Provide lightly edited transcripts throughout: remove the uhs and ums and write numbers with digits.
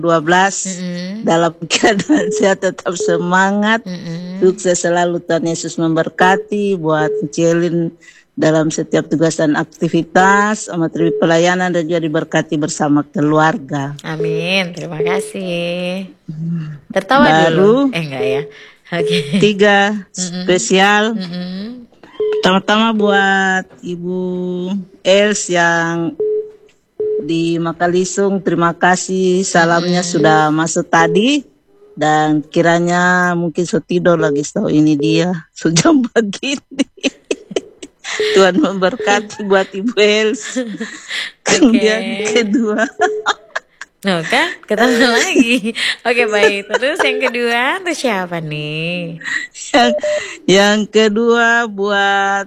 12 dalam keadaan sehat, tetap semangat, sukses selalu, Tuhan Yesus memberkati buat Celin dalam setiap tugas dan aktivitas, amat pelayanan, dan juga diberkati bersama keluarga. Amin, terima kasih. Tertawa Baru, dulu, enggak ya? Oke. 3 spesial. Pertama-tama buat Ibu Els yang di Makalisung, terima kasih, salamnya sudah masuk tadi, dan kiranya mungkin sudah tidur lagi, setahu ini dia sudah begini. Tuhan memberkati buat Ibu Els. Kemudian kedua, kan ketemu lagi. Oke, baik. Terus yang kedua tuh siapa nih? yang kedua buat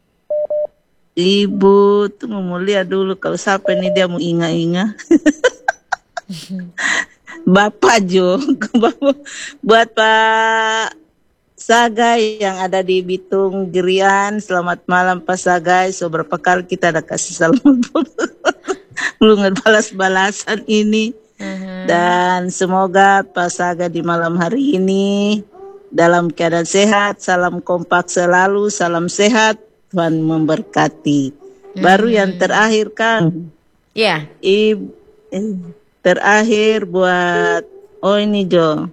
Ibu, tunggu mau lihat dulu kalau siapa nih, dia mau ingat-ingat. Bapak Jo, buat Pak Sagai yang ada di Bitung Gerian. Selamat malam Pak Sagai. So berapa kali kita ada kasih salam, belum balas-balasan ini. Dan semoga Pak Sagai di malam hari ini dalam keadaan sehat. Salam kompak selalu, salam sehat, Tuhan memberkati. Baru yang terakhir Kang. Ya. Terakhir buat ini Jo.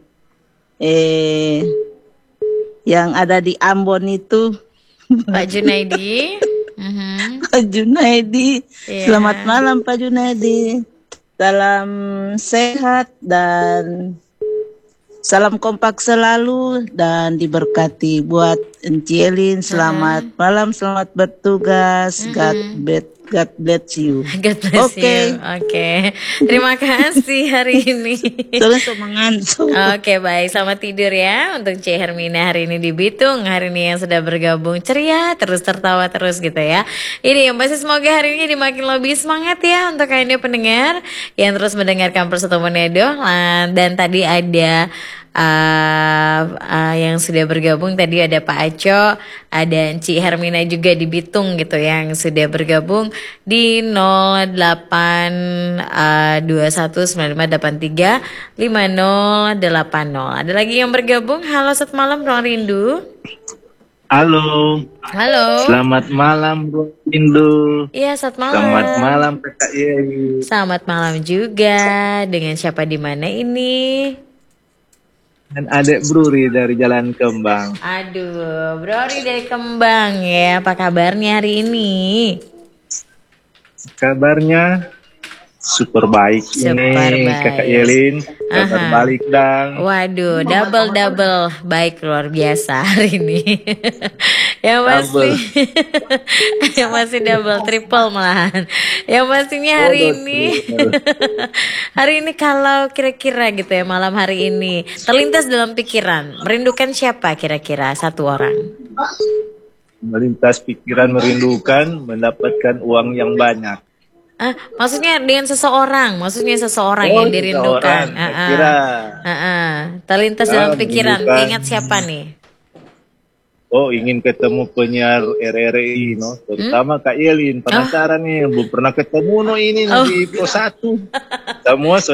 Yang ada di Ambon itu, Pak Junaidi. Pak Junaidi. Selamat malam Pak Junaidi. Salam sehat dan salam kompak selalu dan diberkati. Buat Celin, selamat malam, selamat bertugas. God bless you. God bless you. Oke. Terima kasih hari ini. Soalnya mengantuk. Oke, baik. Selamat tidur ya untuk C Hermina hari ini di Bitung. Hari ini yang sudah bergabung ceria, terus tertawa terus gitu ya. Ini yang pasti semoga hari ini makin lebih semangat ya untuk kalian pendengar yang terus mendengarkan Persatuan Edo. Dan tadi ada yang sudah bergabung, tadi ada Pak Aco, ada Ci Hermina juga di Bitung gitu yang sudah bergabung di 082195835080. Ada lagi yang bergabung. Halo, selamat malam Ruang Rindu. Halo. Selamat malam Ruang Rindu. Iya, selamat malam. Selamat malam Kakak Yeli. Selamat malam juga. Dengan siapa di mana ini? Dan adek Bruri dari Jalan Kembang. Aduh, Bruri dari Kembang ya. Apa kabarnya hari ini? Kabarnya super baik ini Kakak Yelin. Kabar balik dang. Waduh, double baik, luar biasa hari ini. Yang masih double, triple malahan. Yang pastinya hari ini kalau kira-kira gitu ya, malam hari ini terlintas dalam pikiran, merindukan siapa kira-kira satu orang? Melintas pikiran merindukan mendapatkan uang yang banyak. Maksudnya dengan seseorang, yang dirindukan. Terlintas dalam pikiran, ingat siapa nih? Ingin ketemu penyiar RRI, terutama Kak Yelin. Penasaran nih, belum pernah ketemu ini di Pos 1. Semua